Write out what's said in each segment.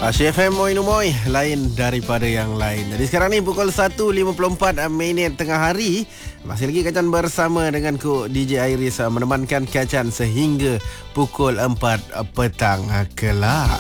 Asyik FM Moi Numoy, lain daripada yang lain. Jadi sekarang ni pukul 1.54 minit tengah hari. Masih lagi Kacan bersama dengan ku DJ Iris menemankan Kacan sehingga pukul 4 petang kelak.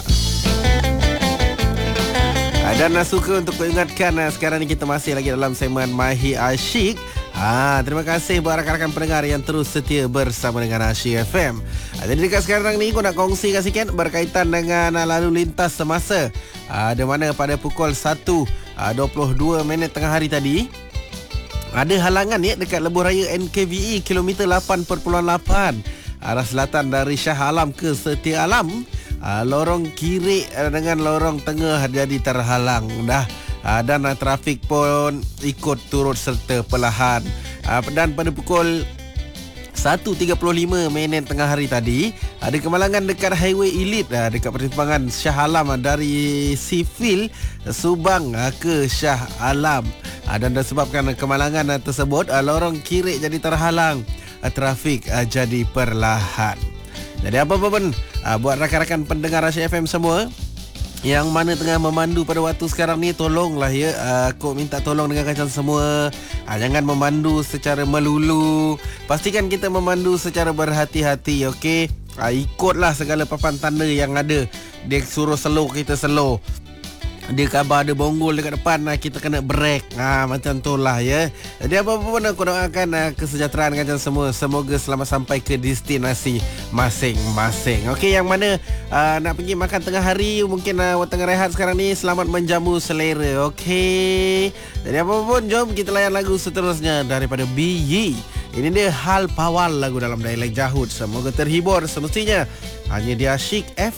Dan suka untuk ingatkan sekarang ni kita masih lagi dalam segmen Mahi Asyik. Terima kasih buat rakan-rakan pendengar yang terus setia bersama dengan Asyik FM. Jadi dekat sekarang ni aku nak kongsikan sikit berkaitan dengan lalu lintas semasa. Di mana pada pukul 1.22 minit tengah hari tadi ada halangan dekat lebuh raya NKVE kilometer 8.8 arah selatan dari Shah Alam ke Setia Alam. Lorong kiri dengan lorong tengah jadi terhalang dah. Dan trafik pun ikut turut serta perlahan. Dan pada pukul 1.35 minit tengah hari tadi ada kemalangan dekat Highway Elite dekat persimpangan Shah Alam dari Sivil Subang ke Shah Alam. Dan disebabkan kemalangan tersebut lorong kiri jadi terhalang, trafik jadi perlahan. Jadi apa-apa pun buat rakan-rakan pendengar Asyik FM semua yang mana tengah memandu pada waktu sekarang ni, tolonglah aku minta tolong dengan Kacan semua, jangan memandu secara melulu. Pastikan kita memandu secara berhati-hati, okey? Ikutlah segala papan tanda yang ada. Dia suruh slow, kita slow. Dia khabar ada bonggol dekat depan, kita kena break. Macam tu lah ya. Jadi apa-apa pun aku doakan kesejahteraan Kacan semua. Semoga selamat sampai ke destinasi masing-masing. Okey, yang mana nak pergi makan tengah hari, mungkin tengah rehat sekarang ni, selamat menjamu selera. Okey. Jadi apa-apa pun, jom kita layan lagu seterusnya daripada BY. Ini dia Hal Pawal, lagu dalam dialek Jahud. Semoga terhibur semestinya hanya di Asyik FM.